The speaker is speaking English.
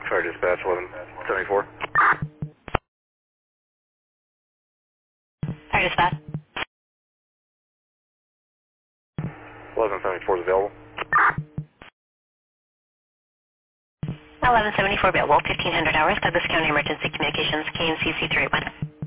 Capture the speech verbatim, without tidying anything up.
Fire dispatch, eleven seventy-four. Fire dispatch. eleven seventy-four is available. eleven seventy-four available, fifteen hundred hours, Douglas County Emergency Communications, K N C C three one.